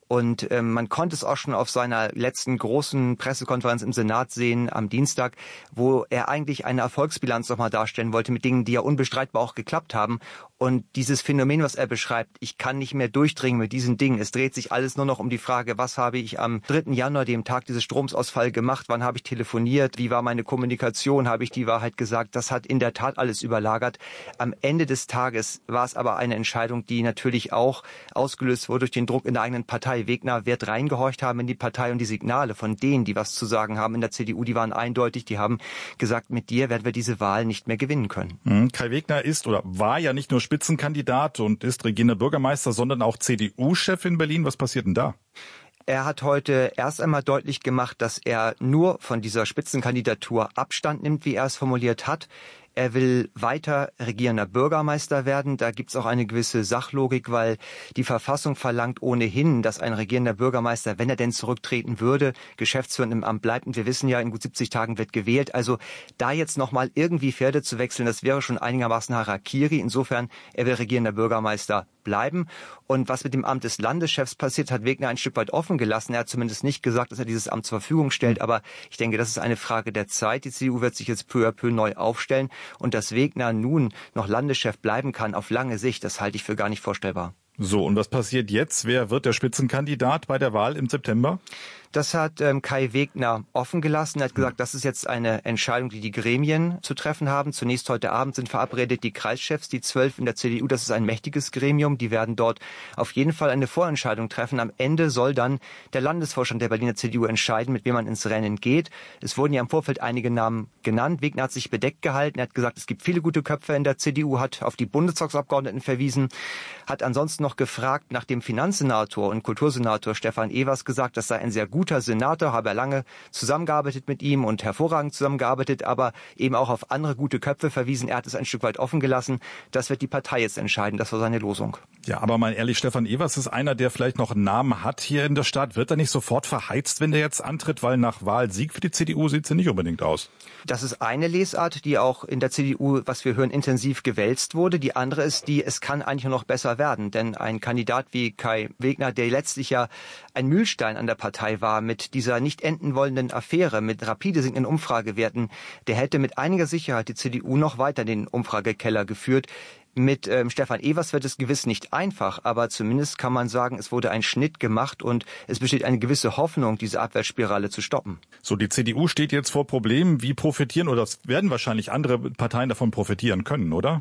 Und ähm, man konnte es auch schon auf seiner letzten großen Pressekonferenz im Senat sehen am Dienstag, wo er eigentlich eine Erfolgsbilanz nochmal darstellen wollte mit Dingen, die ja unbestreitbar auch geklappt haben. Und dieses Phänomen, was er beschreibt, ich kann nicht mehr durchdringen mit diesen Dingen. Es dreht sich alles nur noch um die Frage, was habe ich am dritten Januar, dem Tag dieses Stromsausfalls, gemacht? Wann habe ich telefoniert? Wie war meine Kommunikation? Habe ich die Wahrheit gesagt? Das hat in der Tat alles überlagert. Am Ende des Tages war es aber eine Entscheidung, die natürlich auch ausgelöst wurde durch den Druck in der eigenen Partei. Wegner wird reingehorcht haben in die Partei und die Signale von denen, die was zu sagen haben in der C D U, die waren eindeutig. Die haben gesagt, mit dir werden wir diese Wahl nicht mehr gewinnen können. Mhm. Kai Wegner ist oder war ja nicht nur Spitzenkandidat und ist regierender Bürgermeister, sondern auch C D U-Chef in Berlin. Was passiert denn da? Er hat heute erst einmal deutlich gemacht, dass er nur von dieser Spitzenkandidatur Abstand nimmt, wie er es formuliert hat. Er will weiter regierender Bürgermeister werden. Da gibt es auch eine gewisse Sachlogik, weil die Verfassung verlangt ohnehin, dass ein regierender Bürgermeister, wenn er denn zurücktreten würde, geschäftsführend im Amt bleibt. Und wir wissen ja, in gut siebzig Tagen wird gewählt. Also da jetzt nochmal irgendwie Pferde zu wechseln, das wäre schon einigermaßen Harakiri. Insofern, er will regierender Bürgermeister bleiben. Und was mit dem Amt des Landeschefs passiert, hat Wegner ein Stück weit offen gelassen. Er hat zumindest nicht gesagt, dass er dieses Amt zur Verfügung stellt. Aber ich denke, das ist eine Frage der Zeit. Die C D U wird sich jetzt peu à peu neu aufstellen. Und dass Wegner nun noch Landeschef bleiben kann auf lange Sicht, das halte ich für gar nicht vorstellbar. So, und was passiert jetzt? Wer wird der Spitzenkandidat bei der Wahl im September? Das hat ähm, Kai Wegner offen gelassen. Er hat gesagt, das ist jetzt eine Entscheidung, die die Gremien zu treffen haben. Zunächst heute Abend sind verabredet die Kreischefs, die zwölf in der C D U. Das ist ein mächtiges Gremium. Die werden dort auf jeden Fall eine Vorentscheidung treffen. Am Ende soll dann der Landesvorstand der Berliner C D U entscheiden, mit wem man ins Rennen geht. Es wurden ja im Vorfeld einige Namen genannt. Wegner hat sich bedeckt gehalten. Er hat gesagt, es gibt viele gute Köpfe in der C D U, hat auf die Bundestagsabgeordneten verwiesen, hat ansonsten noch gefragt nach dem Finanzsenator und Kultursenator Stefan Evers, gesagt, das sei ein sehr guter Senator, habe er lange zusammengearbeitet mit ihm und hervorragend zusammengearbeitet, aber eben auch auf andere gute Köpfe verwiesen. Er hat es ein Stück weit offen gelassen. Das wird die Partei jetzt entscheiden. Das war seine Losung. Ja, aber mal ehrlich, Stefan Evers ist einer, der vielleicht noch einen Namen hat hier in der Stadt. Wird er nicht sofort verheizt, wenn der jetzt antritt? Weil nach Wahlsieg für die C D U sieht es ja nicht unbedingt aus. Das ist eine Lesart, die auch in der C D U, was wir hören, intensiv gewälzt wurde. Die andere ist die, es kann eigentlich nur noch besser werden. Denn ein Kandidat wie Kai Wegner, der letztlich ja ein Mühlstein an der Partei war, mit dieser nicht enden wollenden Affäre, mit rapide sinkenden Umfragewerten, der hätte mit einiger Sicherheit die C D U noch weiter in den Umfragekeller geführt. Mit ähm, Stefan Evers wird es gewiss nicht einfach, aber zumindest kann man sagen, es wurde ein Schnitt gemacht und es besteht eine gewisse Hoffnung, diese Abwärtsspirale zu stoppen. So, die C D U steht jetzt vor Problemen. Wie profitieren, oder es werden wahrscheinlich andere Parteien davon profitieren können, oder?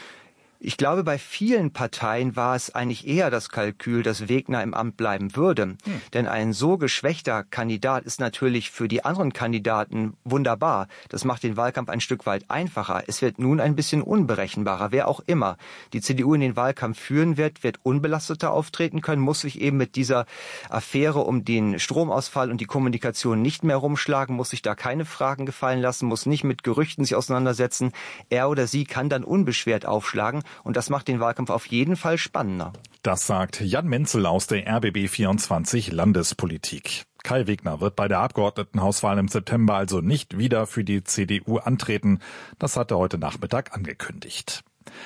Ich glaube, bei vielen Parteien war es eigentlich eher das Kalkül, dass Wegner im Amt bleiben würde. Hm. Denn ein so geschwächter Kandidat ist natürlich für die anderen Kandidaten wunderbar. Das macht den Wahlkampf ein Stück weit einfacher. Es wird nun ein bisschen unberechenbarer. Wer auch immer die C D U in den Wahlkampf führen wird, wird unbelasteter auftreten können, muss sich eben mit dieser Affäre um den Stromausfall und die Kommunikation nicht mehr rumschlagen, muss sich da keine Fragen gefallen lassen, muss nicht mit Gerüchten sich auseinandersetzen. Er oder sie kann dann unbeschwert aufschlagen. Und das macht den Wahlkampf auf jeden Fall spannender. Das sagt Jan Menzel aus der R B B vierundzwanzig Landespolitik. Kai Wegner wird bei der Abgeordnetenhauswahl im September also nicht wieder für die C D U antreten. Das hat er heute Nachmittag angekündigt.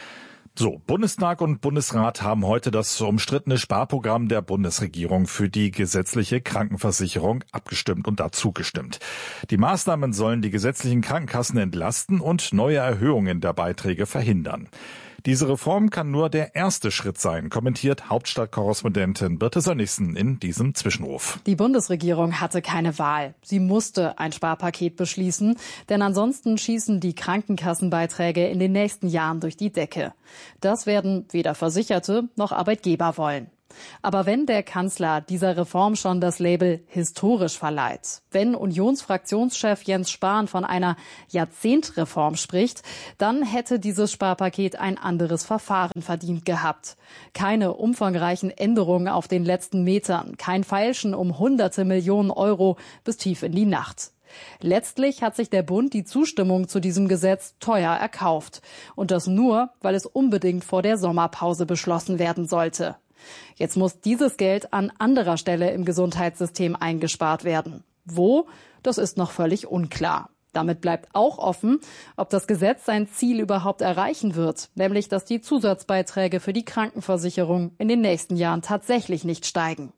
So, Bundestag und Bundesrat haben heute das umstrittene Sparprogramm der Bundesregierung für die gesetzliche Krankenversicherung abgestimmt und dazu gestimmt. Die Maßnahmen sollen die gesetzlichen Krankenkassen entlasten und neue Erhöhungen der Beiträge verhindern. Diese Reform kann nur der erste Schritt sein, kommentiert Hauptstadtkorrespondentin Birte Sönnigsen in diesem Zwischenruf. Die Bundesregierung hatte keine Wahl. Sie musste ein Sparpaket beschließen, denn ansonsten schießen die Krankenkassenbeiträge in den nächsten Jahren durch die Decke. Das werden weder Versicherte noch Arbeitgeber wollen. Aber wenn der Kanzler dieser Reform schon das Label historisch verleiht, wenn Unionsfraktionschef Jens Spahn von einer Jahrzehntreform spricht, dann hätte dieses Sparpaket ein anderes Verfahren verdient gehabt. Keine umfangreichen Änderungen auf den letzten Metern, kein Feilschen um hunderte Millionen Euro bis tief in die Nacht. Letztlich hat sich der Bund die Zustimmung zu diesem Gesetz teuer erkauft. Und das nur, weil es unbedingt vor der Sommerpause beschlossen werden sollte. Jetzt muss dieses Geld an anderer Stelle im Gesundheitssystem eingespart werden. Wo? Das ist noch völlig unklar. Damit bleibt auch offen, ob das Gesetz sein Ziel überhaupt erreichen wird, nämlich dass die Zusatzbeiträge für die Krankenversicherung in den nächsten Jahren tatsächlich nicht steigen.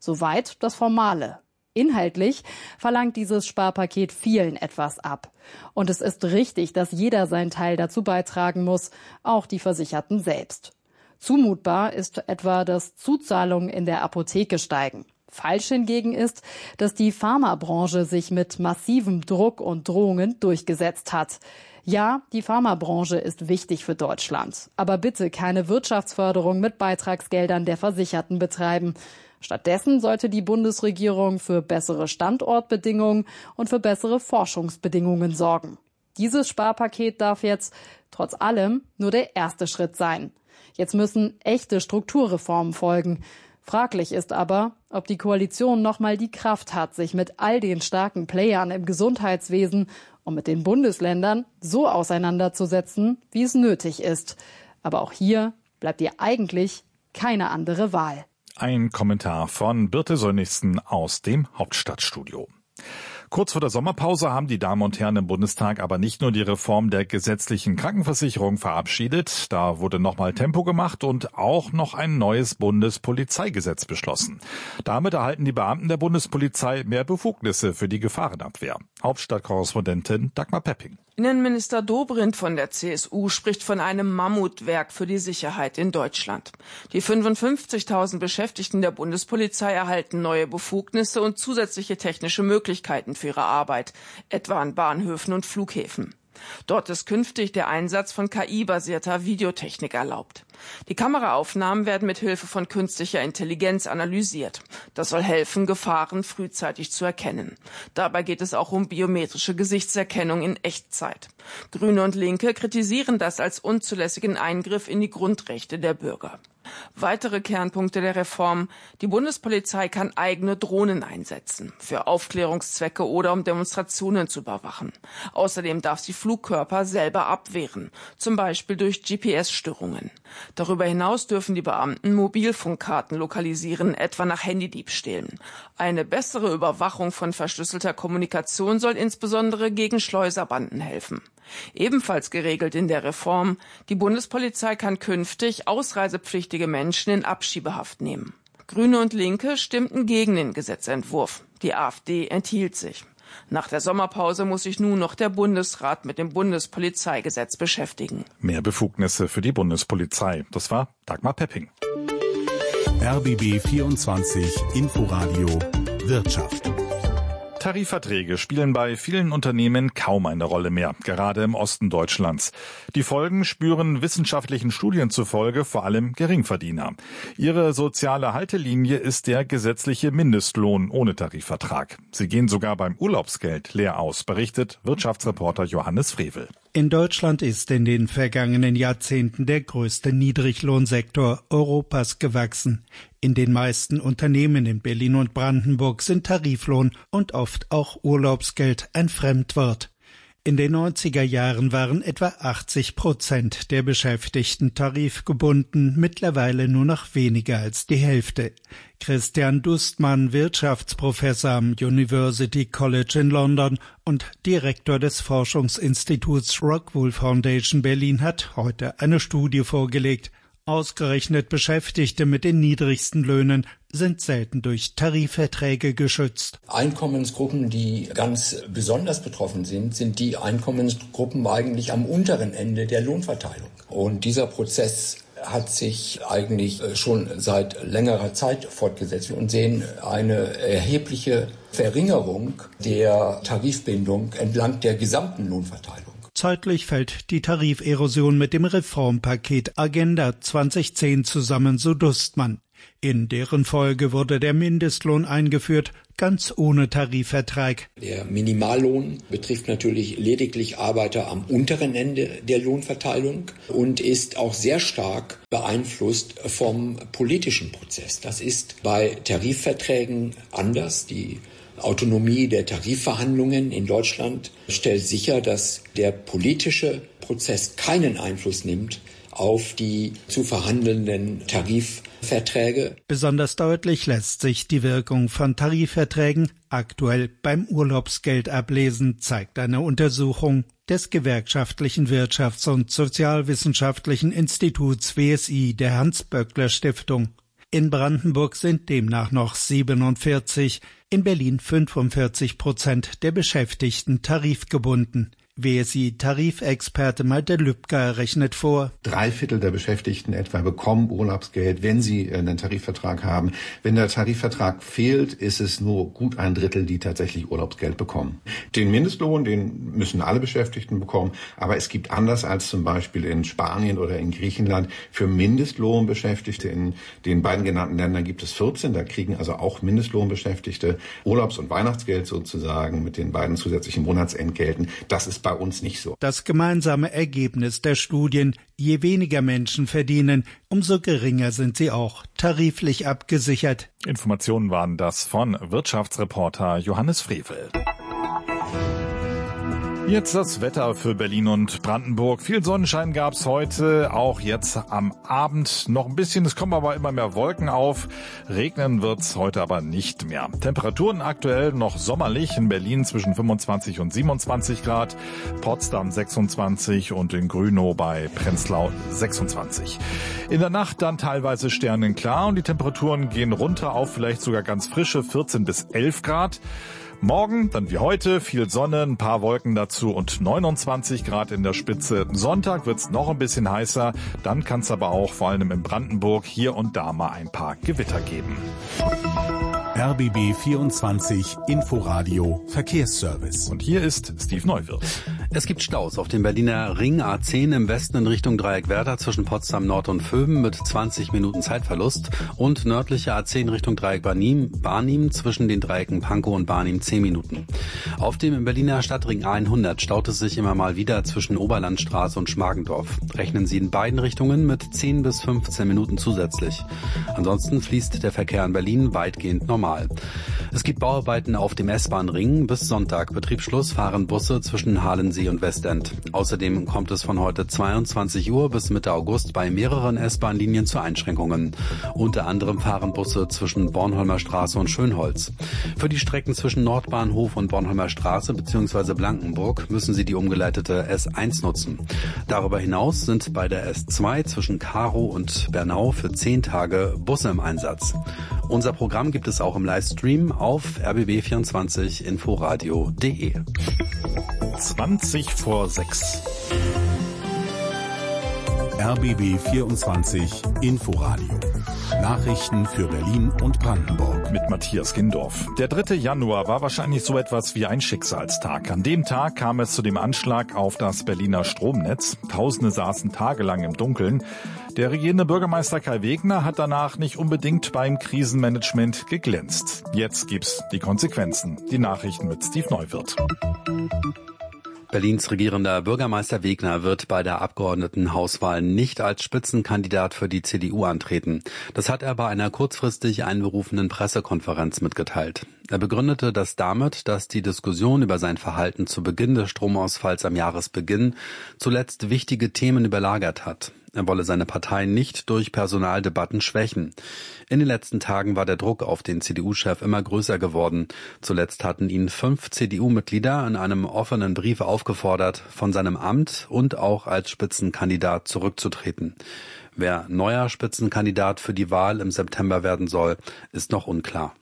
Soweit das Formale. Inhaltlich verlangt dieses Sparpaket vielen etwas ab. Und es ist richtig, dass jeder seinen Teil dazu beitragen muss, auch die Versicherten selbst. Zumutbar ist etwa, dass Zuzahlungen in der Apotheke steigen. Falsch hingegen ist, dass die Pharmabranche sich mit massivem Druck und Drohungen durchgesetzt hat. Ja, die Pharmabranche ist wichtig für Deutschland. Aber bitte keine Wirtschaftsförderung mit Beitragsgeldern der Versicherten betreiben. Stattdessen sollte die Bundesregierung für bessere Standortbedingungen und für bessere Forschungsbedingungen sorgen. Dieses Sparpaket darf jetzt, trotz allem, nur der erste Schritt sein. Jetzt müssen echte Strukturreformen folgen. Fraglich ist aber, ob die Koalition noch mal die Kraft hat, sich mit all den starken Playern im Gesundheitswesen und mit den Bundesländern so auseinanderzusetzen, wie es nötig ist. Aber auch hier bleibt ihr eigentlich keine andere Wahl. Ein Kommentar von Birte Sönnigsen aus dem Hauptstadtstudio. Kurz vor der Sommerpause haben die Damen und Herren im Bundestag aber nicht nur die Reform der gesetzlichen Krankenversicherung verabschiedet, da wurde nochmal Tempo gemacht und auch noch ein neues Bundespolizeigesetz beschlossen. Damit erhalten die Beamten der Bundespolizei mehr Befugnisse für die Gefahrenabwehr. Hauptstadtkorrespondentin Dagmar Pepping. Innenminister Dobrindt von der C S U spricht von einem Mammutwerk für die Sicherheit in Deutschland. Die fünfundfünfzigtausend Beschäftigten der Bundespolizei erhalten neue Befugnisse und zusätzliche technische Möglichkeiten für ihre Arbeit, etwa an Bahnhöfen und Flughäfen. Dort ist künftig der Einsatz von K I-basierter Videotechnik erlaubt. Die Kameraaufnahmen werden mit Hilfe von künstlicher Intelligenz analysiert. Das soll helfen, Gefahren frühzeitig zu erkennen. Dabei geht es auch um biometrische Gesichtserkennung in Echtzeit. Grüne und Linke kritisieren das als unzulässigen Eingriff in die Grundrechte der Bürger. Weitere Kernpunkte der Reform: Die Bundespolizei kann eigene Drohnen einsetzen, für Aufklärungszwecke oder um Demonstrationen zu überwachen. Außerdem darf sie Flugkörper selber abwehren, zum Beispiel durch G P S-Störungen. Darüber hinaus dürfen die Beamten Mobilfunkkarten lokalisieren, etwa nach Handydiebstählen. Eine bessere Überwachung von verschlüsselter Kommunikation soll insbesondere gegen Schleuserbanden helfen. Ebenfalls geregelt in der Reform: Die Bundespolizei kann künftig ausreisepflichtige Menschen in Abschiebehaft nehmen. Grüne und Linke stimmten gegen den Gesetzentwurf. Die AfD enthielt sich. Nach der Sommerpause muss sich nun noch der Bundesrat mit dem Bundespolizeigesetz beschäftigen. Mehr Befugnisse für die Bundespolizei. Das war Dagmar Pepping. R B B vierundzwanzig Inforadio Wirtschaft. Tarifverträge spielen bei vielen Unternehmen kaum eine Rolle mehr, gerade im Osten Deutschlands. Die Folgen spüren wissenschaftlichen Studien zufolge vor allem Geringverdiener. Ihre soziale Haltelinie ist der gesetzliche Mindestlohn ohne Tarifvertrag. Sie gehen sogar beim Urlaubsgeld leer aus, berichtet Wirtschaftsreporter Johannes Frevel. In Deutschland ist in den vergangenen Jahrzehnten der größte Niedriglohnsektor Europas gewachsen. In den meisten Unternehmen in Berlin und Brandenburg sind Tariflohn und oft auch Urlaubsgeld ein Fremdwort. In den neunziger Jahren waren etwa achtzig Prozent der Beschäftigten tarifgebunden, mittlerweile nur noch weniger als die Hälfte. Christian Dustmann, Wirtschaftsprofessor am University College in London und Direktor des Forschungsinstituts Rockwool Foundation Berlin, hat heute eine Studie vorgelegt. Ausgerechnet Beschäftigte mit den niedrigsten Löhnen sind selten durch Tarifverträge geschützt. Einkommensgruppen, die ganz besonders betroffen sind, sind die Einkommensgruppen eigentlich am unteren Ende der Lohnverteilung. Und dieser Prozess hat sich eigentlich schon seit längerer Zeit fortgesetzt und sehen eine erhebliche Verringerung der Tarifbindung entlang der gesamten Lohnverteilung. Zeitlich fällt die Tariferosion mit dem Reformpaket Agenda zweitausendzehn zusammen, so Dustmann. In deren Folge wurde der Mindestlohn eingeführt, ganz ohne Tarifvertrag. Der Minimallohn betrifft natürlich lediglich Arbeiter am unteren Ende der Lohnverteilung und ist auch sehr stark beeinflusst vom politischen Prozess. Das ist bei Tarifverträgen anders. Die Autonomie der Tarifverhandlungen in Deutschland stellt sicher, dass der politische Prozess keinen Einfluss nimmt auf die zu verhandelnden Tarifverträge. Besonders deutlich lässt sich die Wirkung von Tarifverträgen aktuell beim Urlaubsgeld ablesen, zeigt eine Untersuchung des Gewerkschaftlichen Wirtschafts- und Sozialwissenschaftlichen Instituts W S I der Hans-Böckler-Stiftung. In Brandenburg sind demnach noch siebenundvierzig, in Berlin fünfundvierzig Prozent der Beschäftigten tarifgebunden. W S I-Tarifexperte Malte Lübcker rechnet vor. Drei Viertel der Beschäftigten etwa bekommen Urlaubsgeld, wenn sie einen Tarifvertrag haben. Wenn der Tarifvertrag fehlt, ist es nur gut ein Drittel, die tatsächlich Urlaubsgeld bekommen. Den Mindestlohn, den müssen alle Beschäftigten bekommen. Aber es gibt anders als zum Beispiel in Spanien oder in Griechenland für Mindestlohnbeschäftigte. In den beiden genannten Ländern gibt es vierzehn. Da kriegen also auch Mindestlohnbeschäftigte Urlaubs- und Weihnachtsgeld sozusagen mit den beiden zusätzlichen Monatsentgelten. Das ist bei uns nicht so. Das gemeinsame Ergebnis der Studien: Je weniger Menschen verdienen, umso geringer sind sie auch tariflich abgesichert. Informationen waren das von Wirtschaftsreporter Johannes Frevel. Jetzt das Wetter für Berlin und Brandenburg. Viel Sonnenschein gab's heute, auch jetzt am Abend noch ein bisschen. Es kommen aber immer mehr Wolken auf. Regnen wird's heute aber nicht mehr. Temperaturen aktuell noch sommerlich. In Berlin zwischen fünfundzwanzig und siebenundzwanzig Grad. Potsdam sechsundzwanzig und in Grünow bei Prenzlau sechsundzwanzig. In der Nacht dann teilweise sternenklar und die Temperaturen gehen runter auf vielleicht sogar ganz frische vierzehn bis elf Grad. Morgen, dann wie heute, viel Sonne, ein paar Wolken dazu und neunundzwanzig Grad in der Spitze. Sonntag wird's noch ein bisschen heißer, dann kann's aber auch vor allem in Brandenburg hier und da mal ein paar Gewitter geben. R B B vierundzwanzig Inforadio Verkehrsservice. Und hier ist Steve Neuwirth. Es gibt Staus auf dem Berliner Ring A zehn im Westen in Richtung Dreieckwerder zwischen Potsdam Nord und Vöben mit zwanzig Minuten Zeitverlust und nördliche A zehn Richtung Dreieck Barnim, Barnim zwischen den Dreiecken Pankow und Barnim zehn Minuten. Auf dem Berliner Stadtring A hundert staut es sich immer mal wieder zwischen Oberlandstraße und Schmargendorf. Rechnen Sie in beiden Richtungen mit zehn bis fünfzehn Minuten zusätzlich. Ansonsten fließt der Verkehr in Berlin weitgehend normal. Es gibt Bauarbeiten auf dem S-Bahn-Ring. Bis Sonntag Betriebsschluss fahren Busse zwischen Halensee und Westend. Außerdem kommt es von heute zweiundzwanzig Uhr bis Mitte August bei mehreren S-Bahn-Linien zu Einschränkungen. Unter anderem fahren Busse zwischen Bornholmer Straße und Schönholz. Für die Strecken zwischen Nordbahnhof und Bornholmer Straße bzw. Blankenburg müssen Sie die umgeleitete S eins nutzen. Darüber hinaus sind bei der S zwei zwischen Karow und Bernau für zehn Tage Busse im Einsatz. Unser Programm gibt es auch im Livestream auf r b b vierundzwanzig inforadio punkt de. zwanzig vor sechs. R B B vierundzwanzig Inforadio. Nachrichten für Berlin und Brandenburg. Mit Matthias Gindorf. Der dritte Januar war wahrscheinlich so etwas wie ein Schicksalstag. An dem Tag kam es zu dem Anschlag auf das Berliner Stromnetz. Tausende saßen tagelang im Dunkeln. Der regierende Bürgermeister Kai Wegner hat danach nicht unbedingt beim Krisenmanagement geglänzt. Jetzt gibt's die Konsequenzen. Die Nachrichten mit Steve Neuwirth. Berlins regierender Bürgermeister Wegner wird bei der Abgeordnetenhauswahl nicht als Spitzenkandidat für die C D U antreten. Das hat er bei einer kurzfristig einberufenen Pressekonferenz mitgeteilt. Er begründete das damit, dass die Diskussion über sein Verhalten zu Beginn des Stromausfalls am Jahresbeginn zuletzt wichtige Themen überlagert hat. Er wolle seine Partei nicht durch Personaldebatten schwächen. In den letzten Tagen war der Druck auf den C D U-Chef immer größer geworden. Zuletzt hatten ihn fünf C D U-Mitglieder in einem offenen Brief aufgefordert, von seinem Amt und auch als Spitzenkandidat zurückzutreten. Wer neuer Spitzenkandidat für die Wahl im September werden soll, ist noch unklar.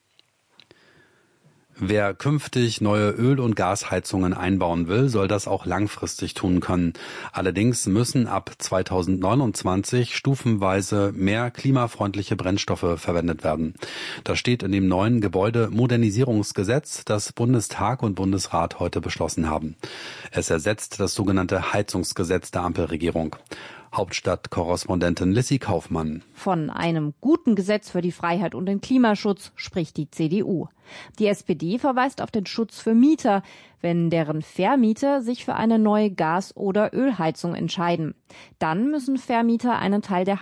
Wer künftig neue Öl- und Gasheizungen einbauen will, soll das auch langfristig tun können. Allerdings müssen ab zweitausendneunundzwanzig stufenweise mehr klimafreundliche Brennstoffe verwendet werden. Das steht in dem neuen Gebäudemodernisierungsgesetz, das Bundestag und Bundesrat heute beschlossen haben. Es ersetzt das sogenannte Heizungsgesetz der Ampelregierung. Hauptstadtkorrespondentin Lissy Kaufmann. Von einem guten Gesetz für die Freiheit und den Klimaschutz spricht die C D U. Die S P D verweist auf den Schutz für Mieter, wenn deren Vermieter sich für eine neue Gas- oder Ölheizung entscheiden. Dann müssen Vermieter einen Teil der